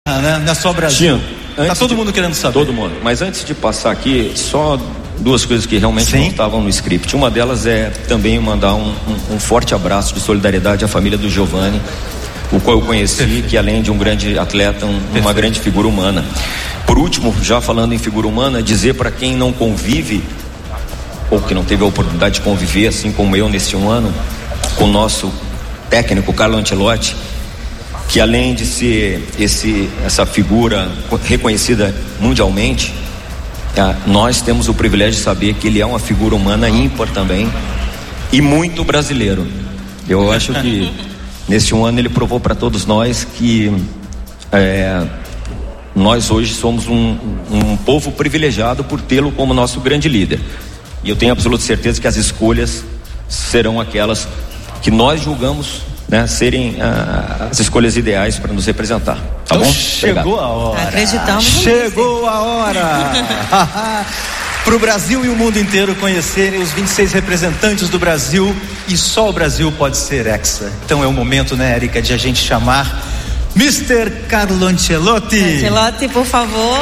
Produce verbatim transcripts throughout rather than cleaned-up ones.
Ah, né? Não é só o Brasil. Tinha, tá todo de, mundo querendo saber. Todo mundo. Mas antes de passar aqui, só duas coisas que realmente Sim. não estavam no script. Uma delas é também mandar um, um, um forte abraço de solidariedade à família do Giovanni, o qual eu conheci, Perfeito. Que além de um grande atleta, um, uma grande figura humana. Por último, já falando em figura humana, dizer para quem não convive ou que não teve a oportunidade de conviver, assim como eu nesse um ano, com o nosso técnico Carlo Ancelotti, que além de ser esse, essa figura reconhecida mundialmente, é, nós temos o privilégio de saber que ele é uma figura humana ímpar também e muito brasileiro. Eu acho que nesse um ano ele provou para todos nós que é, nós hoje somos um, um povo privilegiado por tê-lo como nosso grande líder. E eu tenho absoluta certeza que as escolhas serão aquelas que nós julgamos, né, serem ah, as escolhas ideais para nos representar. Tá então bom? Chegou Obrigado. a hora. Acreditamos. Chegou a hora. Para o Brasil e o mundo inteiro conhecerem os vinte e seis representantes do Brasil, e só o Brasil pode ser hexa. Então é o momento, né, Érica, de a gente chamar mister Carlo Ancelotti. Ancelotti, por favor.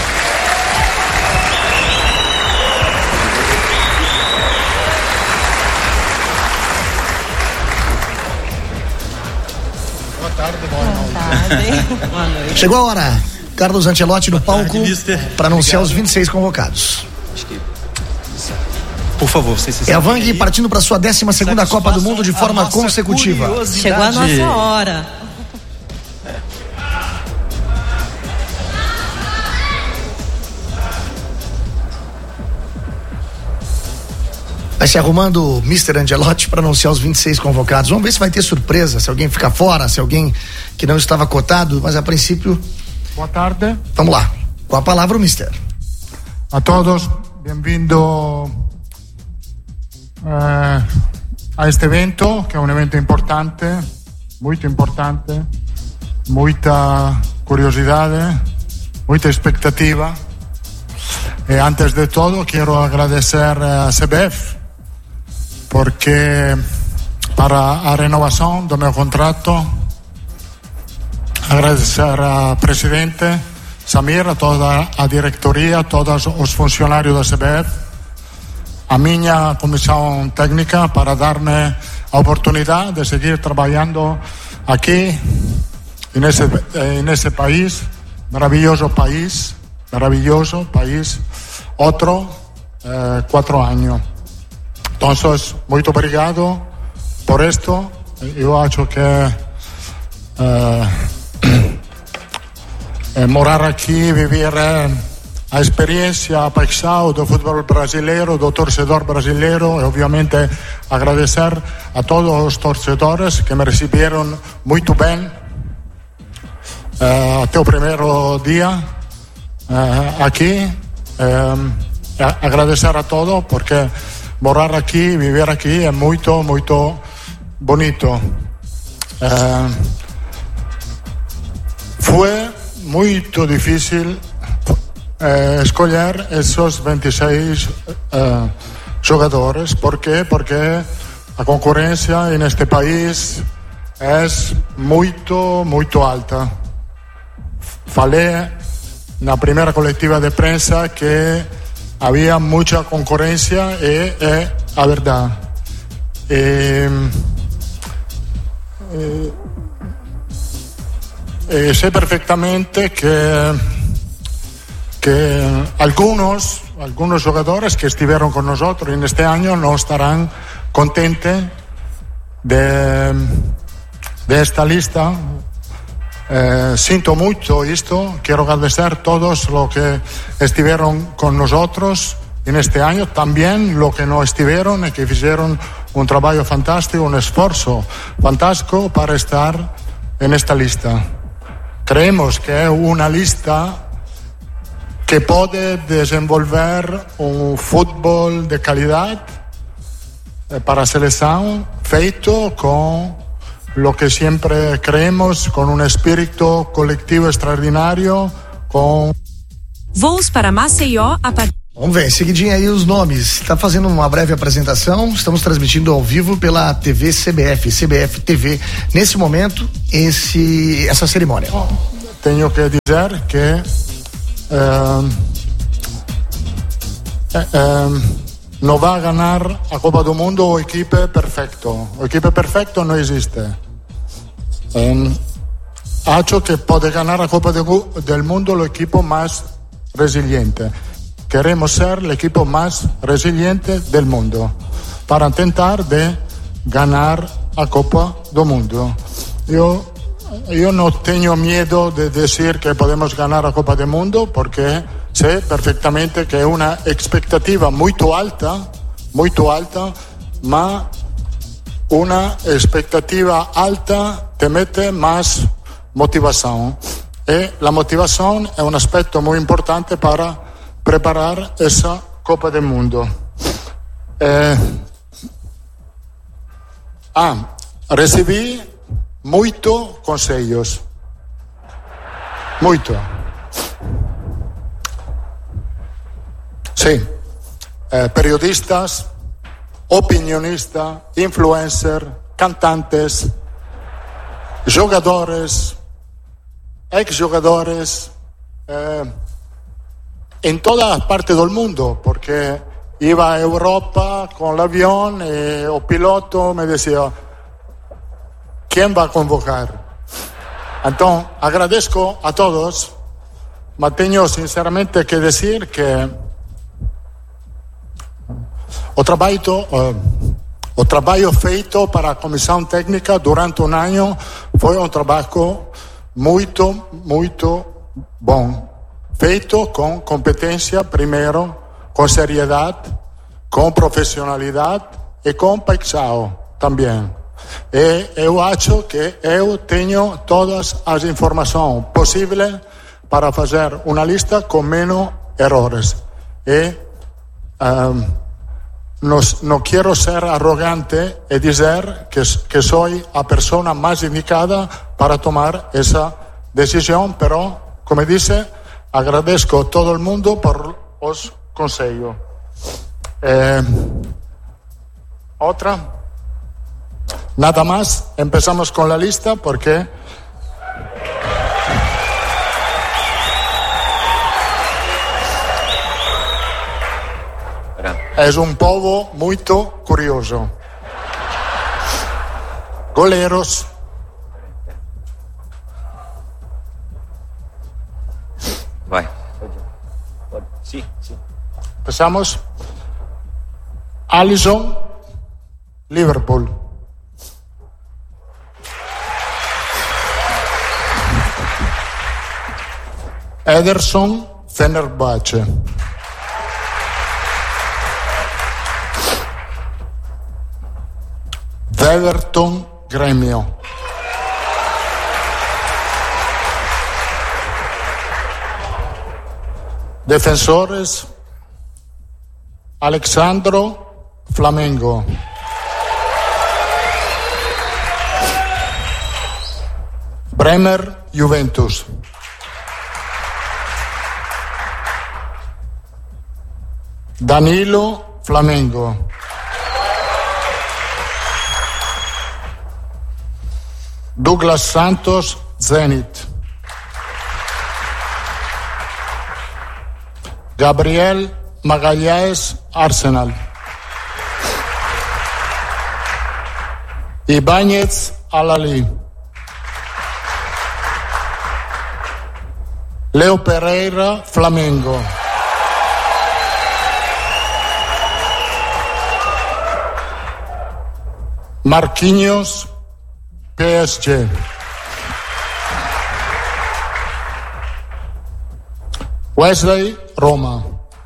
Boa tarde, boa noite. Chegou a hora. Carlos Ancelotti no palco para anunciar os vinte e seis convocados. Por favor, vocês se É a Vang partindo para sua décima segunda Copa do Mundo de forma consecutiva. Chegou a nossa hora. Vai se arrumando o mister Ancelotti para anunciar os vinte e seis convocados. Vamos ver se vai ter surpresa, se alguém ficar fora, se alguém que não estava cotado, mas a princípio... Boa tarde. Vamos lá. Com a palavra o mister. A todos, bem-vindo eh, a este evento, que é um evento importante, muito importante, muita curiosidade, muita expectativa. E antes de todo, quero agradecer a C B F, porque para a renovação do meu contrato, agradecer ao presidente Samir, a toda a diretoria, a todos os funcionários da C B F, a minha comissão técnica para dar-me a oportunidade de seguir trabalhando aqui nesse nesse país, maravilhoso país, maravilhoso país, outro eh, quatro anos. Então, muito obrigado por isto. Eu acho que eh, eh, morar aqui, viver eh, a experiência, a paixão do futebol brasileiro, do torcedor brasileiro, e obviamente agradecer a todos os torcedores que me receberam muito bem eh, até o primeiro dia eh, aqui. Eh, agradecer a todos, porque morar aqui, viver aqui é muito, muito bonito. Eh, foi muito difícil eh, escolher esses vinte e seis eh, jogadores. Por quê? Porque a concorrência neste país é muito, muito alta. Falei na primeira coletiva de prensa que havia muita concorrência e é a verdade. E, e, e sei perfeitamente que que algunos algunos jogadores que estiveram con nosotros en este año no estarán contentes de, de esta lista. Eh, sinto mucho esto, quiero agradecer a todos los que estuvieron con nosotros en este año, también los que no estuvieron y que hicieron un trabajo fantástico, un esfuerzo fantástico para estar en esta lista. Creemos que es una lista que puede desenvolver un fútbol de calidad eh, para selección, feito con lo que siempre creemos, con un espíritu coletivo extraordinario, com... Voos para Maceió a partir... Vamos ver, seguidinho aí os nomes. Está fazendo uma breve apresentação. Estamos transmitindo ao vivo pela T V C B F, C B F T V. Nesse momento, esse, essa cerimônia. Oh, tengo que decir que eh, eh, eh, no va a ganar a Copa del Mundo o equipo perfecto. O equipo perfecto no existe. Eh, ha hecho que puede ganar a Copa del Mundo el equipo más resiliente. Queremos ser el equipo más resiliente del mundo para intentar de ganar a Copa del Mundo. Yo, yo no tengo miedo de decir que podemos ganar a Copa del Mundo porque sé perfectamente que es una expectativa muy alta, muy alta, ma una expectativa alta te mete más motivación. Y la motivación es un aspecto muy importante para preparar esa Copa del Mundo. Eh, ah, recibí muchos consejos. Mucho. Sí. Eh, periodistas, opinionistas, influencers, cantantes, jugadores, exjugadores, eh, en todas partes del mundo, porque iba a Europa con el avión y el piloto me decía, ¿quién va a convocar? Entonces, agradezco a todos, pero tengo sinceramente que decir que el trabajo, eh, el trabajo feito para la comisión técnica durante un año fue un trabajo muy, muy bueno. Feito con competencia primero, con seriedad, con profesionalidad y con paixão también. E eu acho que eu tenho todas as informações possíveis para fazer uma lista com menos errores. E um, no, no quero ser arrogante e dizer que, que sou a pessoa mais indicada para tomar essa decisão, pero, como disse, agradezco a todo el mundo por los consejos. Eh, otra. Nada más. Empezamos con la lista porque es un povo muy curioso. Goleros. Vai. Sim, sim. Empezamos. Alisson, Liverpool. Ederson, Fenerbahce. Everton, Gremio. Defensores, Alexandro, Flamengo. Bremer, Juventus. Danilo, Flamengo. Douglas Santos, Zenit. Gabriel Magalhães, Arsenal. Ibáñez, Al-Ahly. Leo Pereira, Flamengo. Marquinhos, P S G. Wesley, Roma.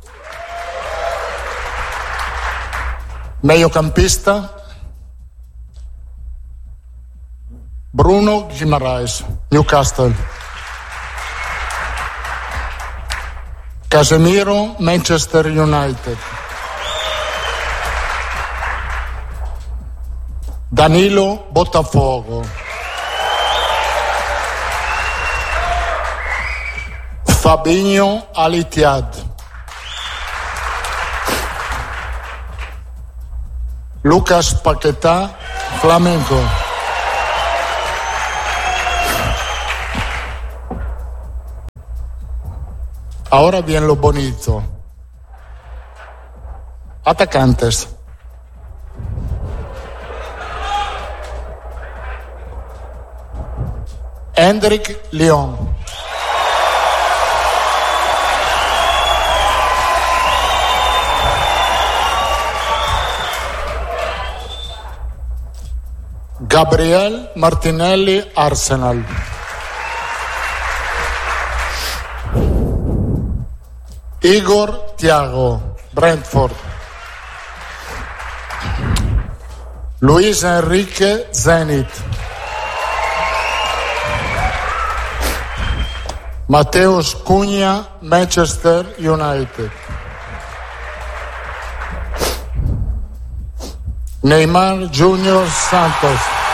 Mediocampista, Bruno Guimaraes, Newcastle. Casemiro, Manchester United. Danilo, Botafogo. Fabinho, Al-Ittihad. Lucas Paquetá, Flamengo. Ahora viene lo bonito. Atacantes. Hendrik León. Gabriel Martinelli, Arsenal. Igor Thiago, Brentford. Luis Enrique, Zenit. Mateus Cunha, Manchester United. Neymar Junior Santos.